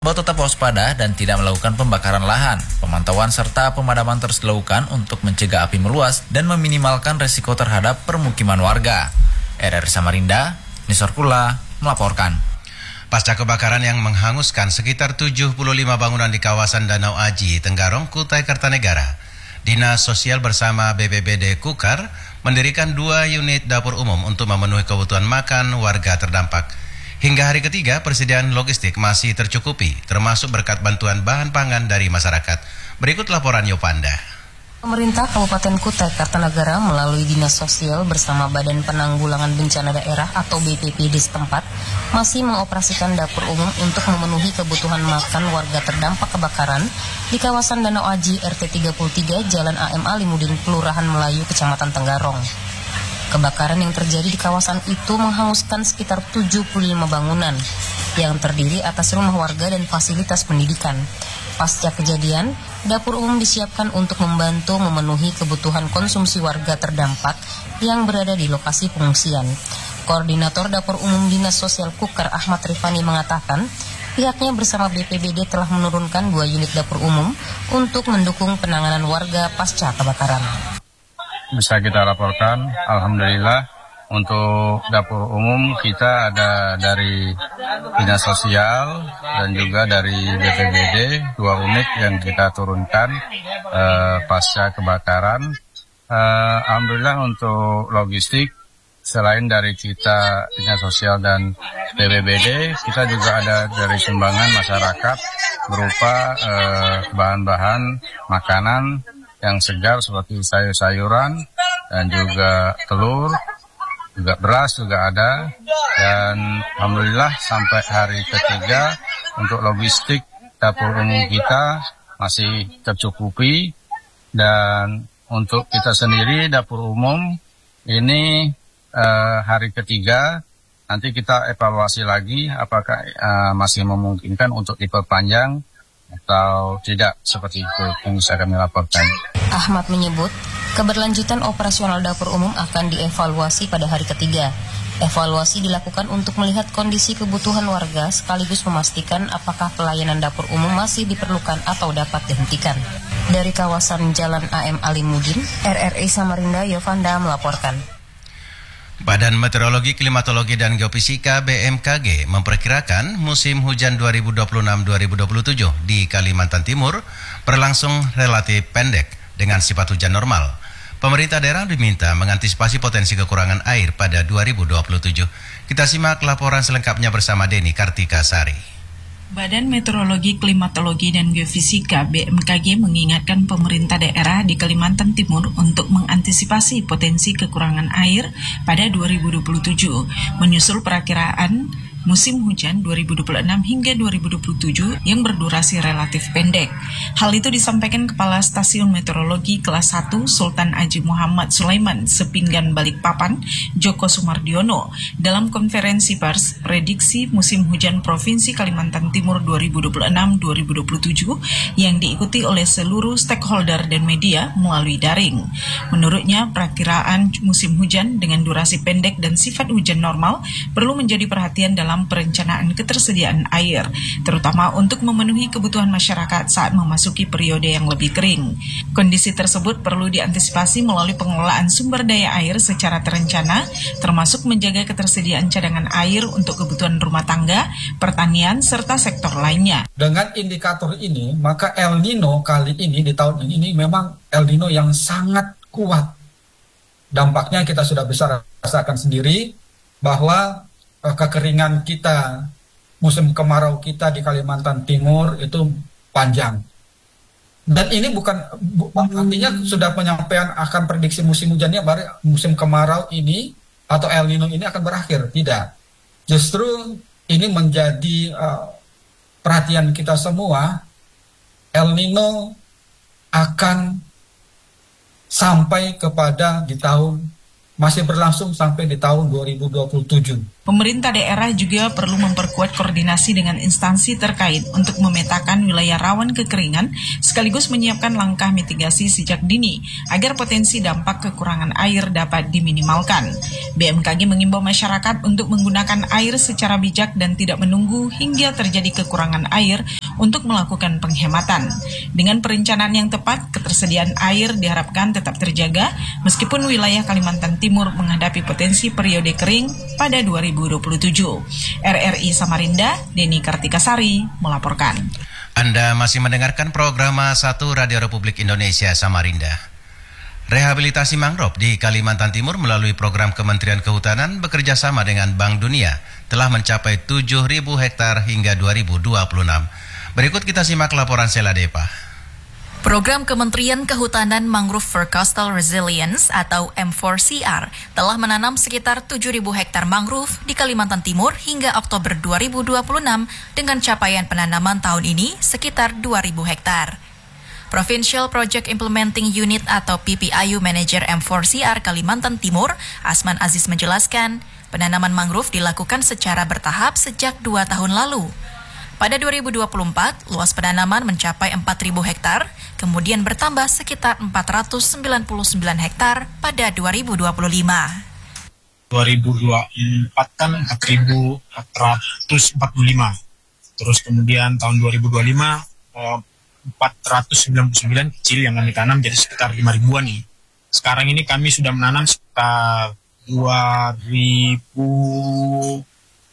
Bahwa tetap waspada dan tidak melakukan pembakaran lahan. Pemantauan serta pemadaman terus dilakukan untuk mencegah api meluas dan meminimalkan resiko terhadap permukiman warga. RRI Samarinda, Nisor Kula melaporkan. Pasca kebakaran yang menghanguskan sekitar 75 bangunan di kawasan Danau Aji, Tenggarong, Kutai Kartanegara, Dinas Sosial bersama BPBD Kukar mendirikan 2 unit dapur umum untuk memenuhi kebutuhan makan warga terdampak. Hingga hari ketiga, persediaan logistik masih tercukupi, termasuk berkat bantuan bahan pangan dari masyarakat. Berikut laporan Yopanda. Pemerintah Kabupaten Kutai Kartanegara melalui Dinas Sosial bersama Badan Penanggulangan Bencana Daerah atau BPBD setempat masih mengoperasikan dapur umum untuk memenuhi kebutuhan makan warga terdampak kebakaran di kawasan Danau Aji RT 33 Jalan AM Alimudin, Kelurahan Melayu, Kecamatan Tenggarong. Kebakaran yang terjadi di kawasan itu menghanguskan sekitar 75 bangunan yang terdiri atas rumah warga dan fasilitas pendidikan. Pasca kejadian, dapur umum disiapkan untuk membantu memenuhi kebutuhan konsumsi warga terdampak yang berada di lokasi pengungsian. Koordinator Dapur Umum Dinas Sosial Kukar Ahmad Rifani mengatakan, pihaknya bersama BPBD telah menurunkan 2 unit dapur umum untuk mendukung penanganan warga pasca kebakaran. Bisa kita laporkan, alhamdulillah untuk dapur umum kita ada dari Dinas Sosial dan juga dari BPBD 2 unit yang kita turunkan pasca kebakaran. Alhamdulillah untuk logistik selain dari kita Dinas Sosial dan BPBD, kita juga ada dari sumbangan masyarakat berupa bahan-bahan makanan yang segar seperti sayur-sayuran dan juga telur, juga beras juga ada. Dan alhamdulillah sampai hari ketiga untuk logistik dapur umum kita masih tercukupi. Dan untuk kita sendiri dapur umum ini hari ketiga nanti kita evaluasi lagi apakah masih memungkinkan untuk diperpanjang atau tidak, seperti itu yang bisa kami laporkan. Ahmad menyebut, keberlanjutan operasional dapur umum akan dievaluasi pada hari ketiga. Evaluasi dilakukan untuk melihat kondisi kebutuhan warga sekaligus memastikan apakah pelayanan dapur umum masih diperlukan atau dapat dihentikan. Dari kawasan Jalan AM Alimudin, RRI Samarinda, Yovanda melaporkan. Badan Meteorologi, Klimatologi, dan Geofisika BMKG memperkirakan musim hujan 2026-2027 di Kalimantan Timur berlangsung relatif pendek dengan sifat hujan normal. Pemerintah daerah diminta mengantisipasi potensi kekurangan air pada 2027. Kita simak laporan selengkapnya bersama Deni Kartika Sari. Badan Meteorologi, Klimatologi, dan Geofisika BMKG mengingatkan pemerintah daerah di Kalimantan Timur untuk mengantisipasi potensi kekurangan air pada 2027, menyusul perakiraan musim hujan 2026 hingga 2027 yang berdurasi relatif pendek. Hal itu disampaikan Kepala Stasiun Meteorologi Kelas 1 Sultan Haji Muhammad Sulaiman Sepinggan Balikpapan, Joko Sumardiono, dalam konferensi pers prediksi musim hujan Provinsi Kalimantan Timur 2026-2027 yang diikuti oleh seluruh stakeholder dan media melalui daring. Menurutnya, perakiraan musim hujan dengan durasi pendek dan sifat hujan normal perlu menjadi perhatian dalam perencanaan ketersediaan air, terutama untuk memenuhi kebutuhan masyarakat saat memasuki periode yang lebih kering. Kondisi tersebut perlu diantisipasi melalui pengelolaan sumber daya air secara terencana, termasuk menjaga ketersediaan cadangan air untuk kebutuhan rumah tangga, pertanian, serta sektor lainnya. Dengan indikator ini, maka El Nino kali ini di tahun ini memang El Nino yang sangat kuat. Dampaknya kita sudah bisa rasakan sendiri bahwa kekeringan kita, musim kemarau kita di Kalimantan Timur itu panjang. Dan ini bukan artinya sudah penyampaian akan prediksi musim hujannya baru musim kemarau ini atau El Nino ini akan berakhir. Tidak. Justru ini menjadi perhatian kita semua. El Nino akan sampai kepada di tahun masih berlangsung sampai di tahun 2027. Pemerintah daerah juga perlu memperkuat koordinasi dengan instansi terkait untuk memetakan wilayah rawan kekeringan sekaligus menyiapkan langkah mitigasi sejak dini agar potensi dampak kekurangan air dapat diminimalkan. BMKG mengimbau masyarakat untuk menggunakan air secara bijak dan tidak menunggu hingga terjadi kekurangan air untuk melakukan penghematan. Dengan perencanaan yang tepat, ketersediaan air diharapkan tetap terjaga meskipun wilayah Kalimantan Timur menghadapi potensi periode kering pada 2027. RRI Samarinda, Denny Kartikasari melaporkan. Anda masih mendengarkan program 1 Radio Republik Indonesia Samarinda. Rehabilitasi mangrove di Kalimantan Timur melalui program Kementerian Kehutanan bekerja sama dengan Bank Dunia telah mencapai 7.000 hektar hingga 2026. Berikut kita simak laporan Sela Depa. Program Kementerian Kehutanan Mangrove for Coastal Resilience atau M4CR telah menanam sekitar 7.000 hektar mangrove di Kalimantan Timur hingga Oktober 2026 dengan capaian penanaman tahun ini sekitar 2.000 hektar. Provincial Project Implementing Unit atau PPIU Manager M4CR Kalimantan Timur, Asman Aziz menjelaskan, penanaman mangrove dilakukan secara bertahap sejak 2 tahun lalu. Pada 2024, luas penanaman mencapai 4.000 hektar, kemudian bertambah sekitar 499 hektar pada 2025. 2024 kan 4.445. Terus kemudian tahun 2025 499 kecil yang kami tanam jadi sekitar 5.000-an nih. Sekarang ini kami sudah menanam sekitar 2.700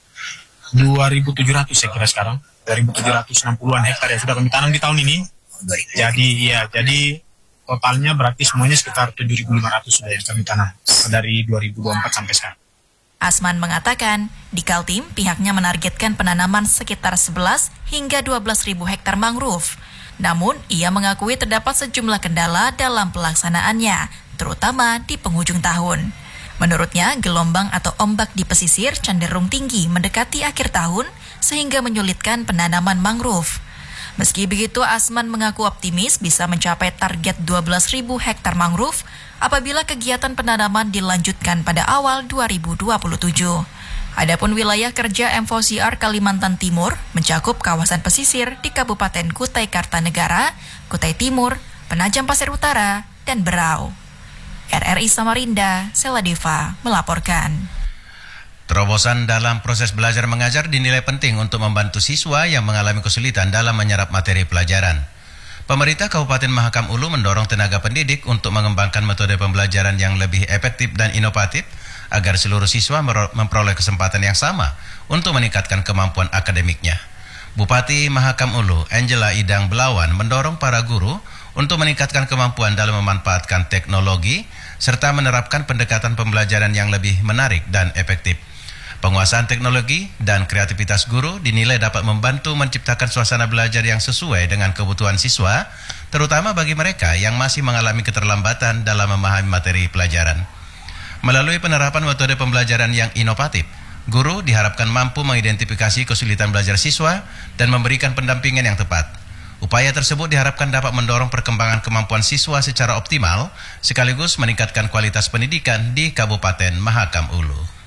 saya kira sekarang. 2.760-an hektar yang sudah kami tanam di tahun ini. Jadi totalnya berarti semuanya sekitar 7.500 sudah yang kami tanam dari 2024 sampai sekarang. Asman mengatakan, di Kaltim pihaknya menargetkan penanaman sekitar 11 hingga 12.000 hektar mangrove. Namun, ia mengakui terdapat sejumlah kendala dalam pelaksanaannya, terutama di penghujung tahun. Menurutnya, gelombang atau ombak di pesisir cenderung tinggi mendekati akhir tahun sehingga menyulitkan penanaman mangrove. Meski begitu, Asman mengaku optimis bisa mencapai target 12.000 hektar mangrove apabila kegiatan penanaman dilanjutkan pada awal 2027. Adapun wilayah kerja M4CR Kalimantan Timur mencakup kawasan pesisir di Kabupaten Kutai Kartanegara, Kutai Timur, Penajam Pasir Utara, dan Berau. RRI Samarinda, Sela Deva melaporkan. Terobosan dalam proses belajar mengajar dinilai penting untuk membantu siswa yang mengalami kesulitan dalam menyerap materi pelajaran. Pemerintah Kabupaten Mahakam Ulu mendorong tenaga pendidik untuk mengembangkan metode pembelajaran yang lebih efektif dan inovatif agar seluruh siswa memperoleh kesempatan yang sama untuk meningkatkan kemampuan akademiknya. Bupati Mahakam Ulu, Angela Idang Belawan, mendorong para guru untuk meningkatkan kemampuan dalam memanfaatkan teknologi serta menerapkan pendekatan pembelajaran yang lebih menarik dan efektif. Penguasaan teknologi dan kreativitas guru dinilai dapat membantu menciptakan suasana belajar yang sesuai dengan kebutuhan siswa, terutama bagi mereka yang masih mengalami keterlambatan dalam memahami materi pelajaran. Melalui penerapan metode pembelajaran yang inovatif, guru diharapkan mampu mengidentifikasi kesulitan belajar siswa dan memberikan pendampingan yang tepat. Upaya tersebut diharapkan dapat mendorong perkembangan kemampuan siswa secara optimal, sekaligus meningkatkan kualitas pendidikan di Kabupaten Mahakam Ulu.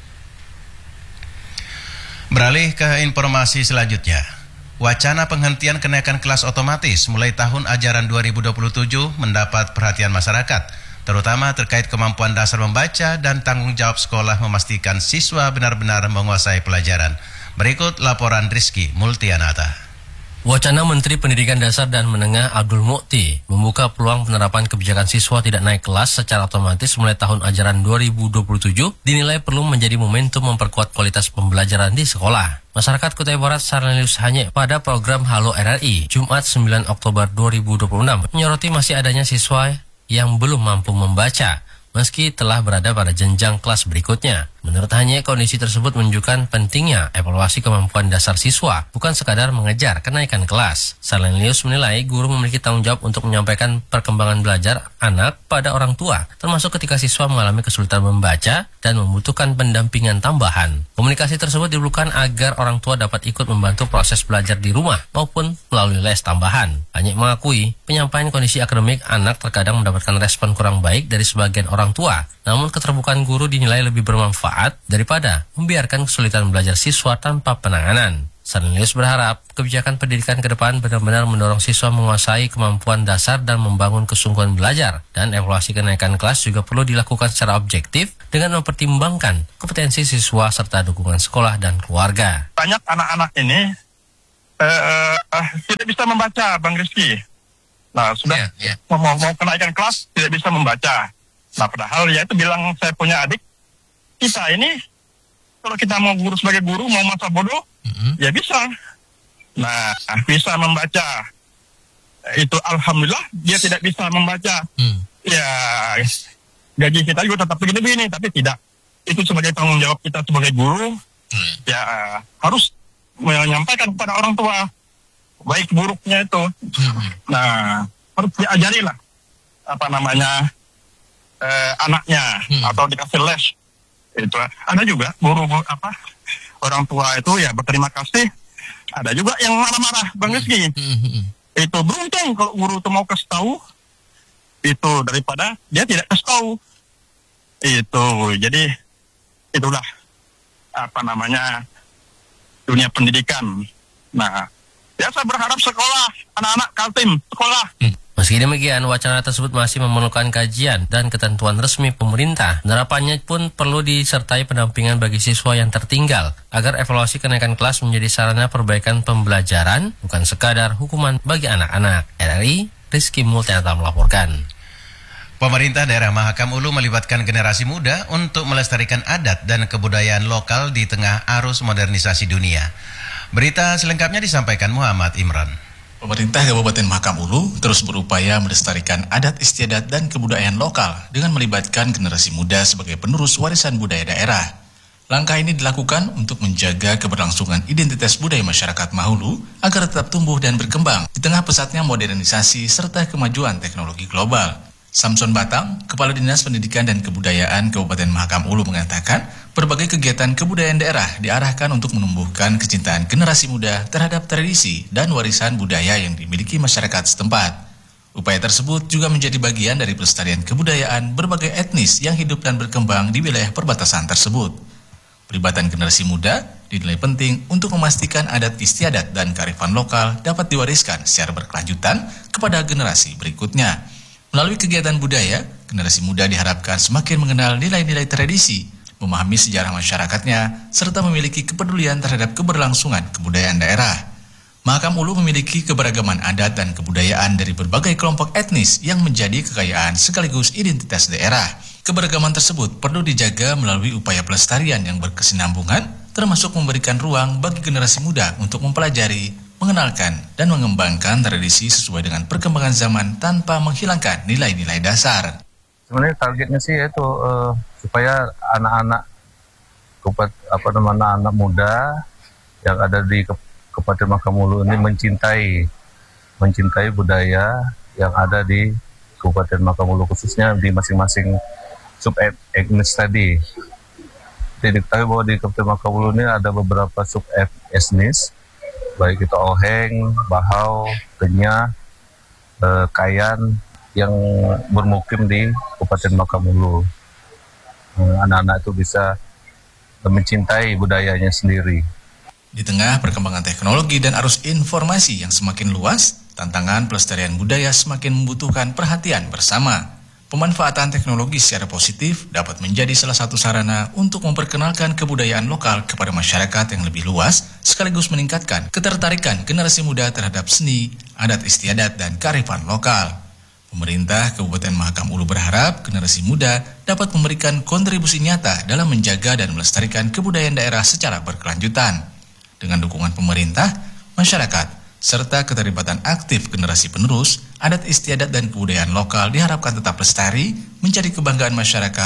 Beralih ke informasi selanjutnya. Wacana penghentian kenaikan kelas otomatis mulai tahun ajaran 2027 mendapat perhatian masyarakat, terutama terkait kemampuan dasar membaca dan tanggung jawab sekolah memastikan siswa benar-benar menguasai pelajaran. Berikut laporan Rizky Multianata. Wacana Menteri Pendidikan Dasar dan Menengah Abdul Mukti membuka peluang penerapan kebijakan siswa tidak naik kelas secara otomatis mulai tahun ajaran 2027 dinilai perlu menjadi momentum memperkuat kualitas pembelajaran di sekolah. Masyarakat Kutai Barat Sarnelius Hanye pada program Halo RRI Jumat 9 Oktober 2026 menyoroti masih adanya siswa yang belum mampu membaca meski telah berada pada jenjang kelas berikutnya. Menurut Hanye, kondisi tersebut menunjukkan pentingnya evaluasi kemampuan dasar siswa, bukan sekadar mengejar kenaikan kelas. Salenius menilai guru memiliki tanggung jawab untuk menyampaikan perkembangan belajar anak pada orang tua, termasuk ketika siswa mengalami kesulitan membaca dan membutuhkan pendampingan tambahan. Komunikasi tersebut diperlukan agar orang tua dapat ikut membantu proses belajar di rumah maupun melalui les tambahan. Hanye mengakui penyampaian kondisi akademik anak terkadang mendapatkan respon kurang baik dari sebagian orang tua, namun keterbukaan guru dinilai lebih bermanfaat daripada membiarkan kesulitan belajar siswa tanpa penanganan. Salenius berharap kebijakan pendidikan ke depan benar-benar mendorong siswa menguasai kemampuan dasar dan membangun kesungguhan belajar, dan evaluasi kenaikan kelas juga perlu dilakukan secara objektif dengan mempertimbangkan kompetensi siswa serta dukungan sekolah dan keluarga. Banyak anak-anak ini tidak bisa membaca, Bang Rizky. Nah, sudah mau kenaikan kelas tidak bisa membaca. Nah, padahal ya itu bilang saya punya adik, kita ini kalau kita mau guru sebagai guru, mau masa bodoh, ya bisa. Nah, bisa membaca. Itu alhamdulillah dia tidak bisa membaca. Ya, gaji kita juga tetap begini-begini, tapi tidak. Itu sebagai tanggung jawab kita sebagai guru, ya harus menyampaikan kepada orang tua baik buruknya itu. Nah, harus diajari lah anaknya atau dikasih les. Itu ada juga guru orang tua itu ya berterima kasih. Ada juga yang marah-marah, Bang Rizky. Itu beruntung kalau guru itu mau kasih tahu itu daripada dia tidak kasih tahu. Itu jadi itulah dunia pendidikan. Nah, saya berharap sekolah, anak-anak Kaltim sekolah. Meski demikian, wacana tersebut masih memerlukan kajian dan ketentuan resmi pemerintah. Penerapannya pun perlu disertai pendampingan bagi siswa yang tertinggal, agar evaluasi kenaikan kelas menjadi sarana perbaikan pembelajaran, bukan sekadar hukuman bagi anak-anak. RRI, Rizky Multianata melaporkan. Pemerintah daerah Mahakam Ulu melibatkan generasi muda untuk melestarikan adat dan kebudayaan lokal di tengah arus modernisasi dunia. Berita selengkapnya disampaikan Muhammad Imran. Pemerintah Kabupaten Mahakam Ulu terus berupaya melestarikan adat istiadat dan kebudayaan lokal dengan melibatkan generasi muda sebagai penerus warisan budaya daerah. Langkah ini dilakukan untuk menjaga keberlangsungan identitas budaya masyarakat Mahulu agar tetap tumbuh dan berkembang di tengah pesatnya modernisasi serta kemajuan teknologi global. Samson Batang, Kepala Dinas Pendidikan dan Kebudayaan Kabupaten Mahakam Ulu mengatakan, berbagai kegiatan kebudayaan daerah diarahkan untuk menumbuhkan kecintaan generasi muda terhadap tradisi dan warisan budaya yang dimiliki masyarakat setempat. Upaya tersebut juga menjadi bagian dari pelestarian kebudayaan berbagai etnis yang hidup dan berkembang di wilayah perbatasan tersebut. Pelibatan generasi muda dinilai penting untuk memastikan adat istiadat dan kearifan lokal dapat diwariskan secara berkelanjutan kepada generasi berikutnya. Melalui kegiatan budaya, generasi muda diharapkan semakin mengenal nilai-nilai tradisi, memahami sejarah masyarakatnya, serta memiliki kepedulian terhadap keberlangsungan kebudayaan daerah. Mahakam Ulu memiliki keberagaman adat dan kebudayaan dari berbagai kelompok etnis yang menjadi kekayaan sekaligus identitas daerah. Keberagaman tersebut perlu dijaga melalui upaya pelestarian yang berkesinambungan, termasuk memberikan ruang bagi generasi muda untuk mempelajari, mengenalkan, dan mengembangkan tradisi sesuai dengan perkembangan zaman tanpa menghilangkan nilai-nilai dasar. Sebenarnya targetnya sih yaitu supaya anak-anak anak muda yang ada di Kabupaten Mahakam Ulu ini mencintai budaya yang ada di Kabupaten Mahakam Ulu, khususnya di masing-masing sub-etnis tadi. Jadi diketahui bahwa di Kabupaten Mahakam Ulu ini ada beberapa sub-etnis, baik itu Oheng, Bahau, Kenyah, Kayan yang bermukim di Kabupaten Mahakam Ulu. Anak-anak itu bisa mencintai budayanya sendiri. Di tengah perkembangan teknologi dan arus informasi yang semakin luas, tantangan pelestarian budaya semakin membutuhkan perhatian bersama. Pemanfaatan teknologi secara positif dapat menjadi salah satu sarana untuk memperkenalkan kebudayaan lokal kepada masyarakat yang lebih luas, sekaligus meningkatkan ketertarikan generasi muda terhadap seni, adat istiadat, dan kearifan lokal. Pemerintah Kabupaten Mahakam Ulu berharap generasi muda dapat memberikan kontribusi nyata dalam menjaga dan melestarikan kebudayaan daerah secara berkelanjutan. Dengan dukungan pemerintah, masyarakat, serta keterlibatan aktif generasi penerus, adat istiadat dan kebudayaan lokal diharapkan tetap lestari, menjadi kebanggaan masyarakat,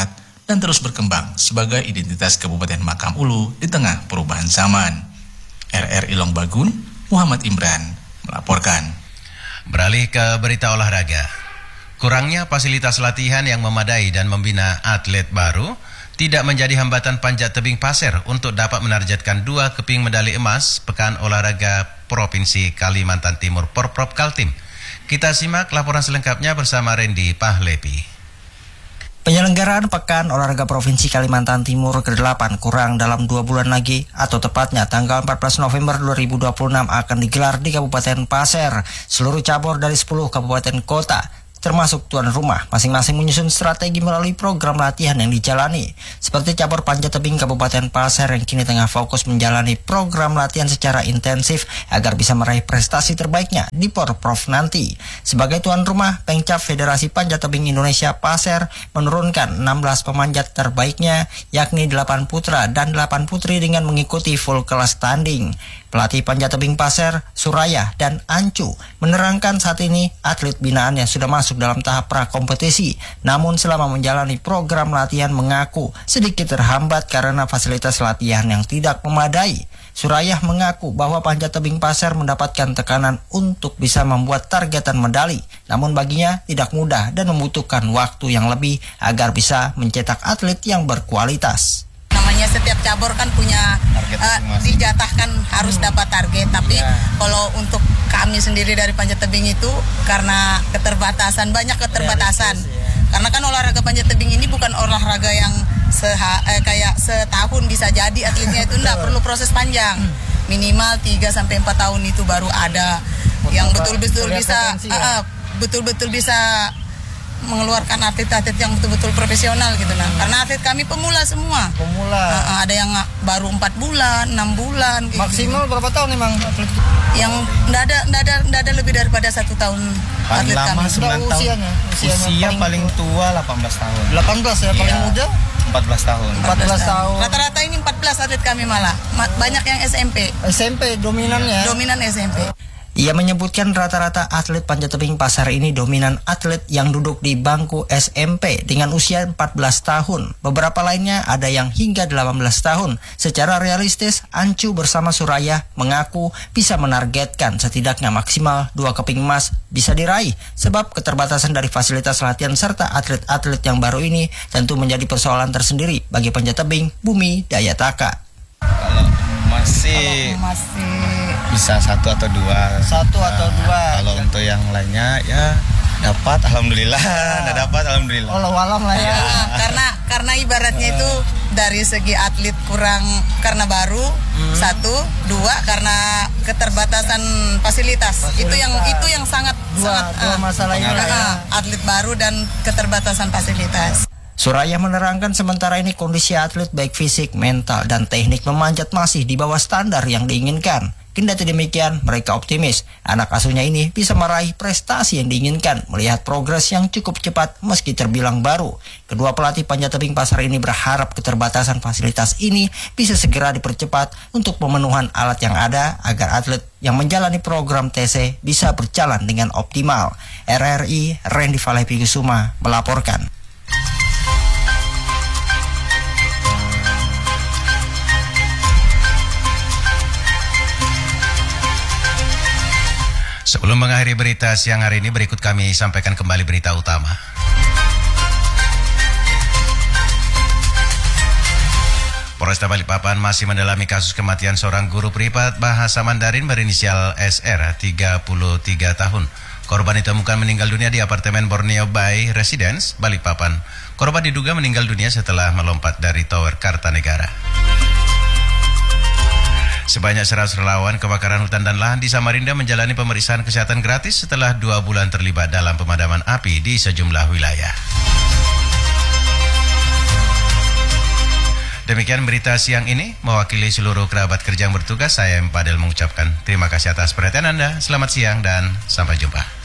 dan terus berkembang sebagai identitas Kabupaten Makam Ulu di tengah perubahan zaman. RRI Longbagun, Muhammad Imran melaporkan. Beralih ke berita olahraga. Kurangnya fasilitas latihan yang memadai dan membina atlet baru tidak menjadi hambatan Panjat Tebing Pasir untuk dapat menargetkan 2 keping medali emas Pekan Olahraga Provinsi Kalimantan Timur Porprov Kaltim. Kita simak laporan selengkapnya bersama Randy Pahlepi. Penyelenggaraan Pekan Olahraga Provinsi Kalimantan Timur ke-8 kurang dalam 2 bulan lagi, atau tepatnya tanggal 14 November 2026 akan digelar di Kabupaten Pasir. Seluruh cabur dari 10 kabupaten kota termasuk tuan rumah masing-masing menyusun strategi melalui program latihan yang dijalani. Seperti cabur panjat tebing Kabupaten Pasir yang kini tengah fokus menjalani program latihan secara intensif agar bisa meraih prestasi terbaiknya di Porprov nanti. Sebagai tuan rumah, Pengcap Federasi Panjat Tebing Indonesia Pasir menurunkan 16 pemanjat terbaiknya, yakni 8 putra dan 8 putri dengan mengikuti full kelas tanding. Pelatih panjat tebing Pasir, Suraya dan Ancu menerangkan saat ini atlet binaannya sudah masuk dalam tahap prakompetisi, namun selama menjalani program latihan mengaku sedikit terhambat karena fasilitas latihan yang tidak memadai. Suraya mengaku bahwa panjat tebing Pasir mendapatkan tekanan untuk bisa membuat targetan medali, namun baginya tidak mudah dan membutuhkan waktu yang lebih agar bisa mencetak atlet yang berkualitas. Namanya setiap cabur kan punya dijatahkan harus dapat target, tapi kalau untuk kami sendiri dari panjat tebing itu karena banyak keterbatasan. Karena kan olahraga panjat tebing ini bukan olahraga yang kayak setahun bisa jadi atletnya, itu enggak perlu proses panjang. Minimal 3 sampai 4 tahun itu baru ada yang betul-betul bisa mengeluarkan atlet-atlet yang betul-betul profesional gitu nah. Karena atlet kami pemula semua. Ada yang baru 4 bulan, 6 bulan gitu. Maksimal berapa tahun memang atlet? Yang enggak ada lebih daripada 1 tahun paling atlet lama kami. 9 tahun. Usia paling tua 18 tahun. 18 ya, paling muda 14 tahun. 14 tahun. Rata-rata ini 14 atlet kami malah. Banyak yang SMP. SMP dominannya. Dominan SMP. Ia menyebutkan rata-rata atlet panjat tebing Pasir ini dominan atlet yang duduk di bangku SMP dengan usia 14 tahun. Beberapa lainnya ada yang hingga 18 tahun. Secara realistis, Ancu bersama Suraya mengaku bisa menargetkan setidaknya maksimal 2 keping emas bisa diraih. Sebab keterbatasan dari fasilitas latihan serta atlet-atlet yang baru ini tentu menjadi persoalan tersendiri bagi panjat tebing Bumi Daya Taka. Kalau masih bisa 1 atau 2. Kalau untuk yang lainnya ya dapat alhamdulillah, enggak dapat alhamdulillah. Walau lah ya. Karena ibaratnya itu dari segi atlet kurang karena baru, 1, 2 karena keterbatasan fasilitas. Itu yang sangat dua masalah ini. Atlet baru dan keterbatasan fasilitas. Suraya menerangkan sementara ini kondisi atlet baik fisik, mental, dan teknik memanjat masih di bawah standar yang diinginkan. Kendati demikian, mereka optimis anak asuhnya ini bisa meraih prestasi yang diinginkan melihat progres yang cukup cepat meski terbilang baru. Kedua pelatih panjat tebing Pasir ini berharap keterbatasan fasilitas ini bisa segera dipercepat untuk pemenuhan alat yang ada agar atlet yang menjalani program TC bisa berjalan dengan optimal. RRI Randy Pahlepi Kusuma melaporkan. Sebelum mengakhiri berita siang hari ini, berikut kami sampaikan kembali berita utama. Polresta Balikpapan masih mendalami kasus kematian seorang guru privat bahasa Mandarin berinisial SR, 33 tahun. Korban ditemukan meninggal dunia di apartemen Borneo Bay Residence, Balikpapan. Korban diduga meninggal dunia setelah melompat dari Tower Kartanegara. Sebanyak 100 relawan kebakaran hutan dan lahan di Samarinda menjalani pemeriksaan kesehatan gratis setelah 2 bulan terlibat dalam pemadaman api di sejumlah wilayah. Demikian berita siang ini, mewakili seluruh kerabat kerja yang bertugas, saya Padel mengucapkan terima kasih atas perhatian Anda. Selamat siang dan sampai jumpa.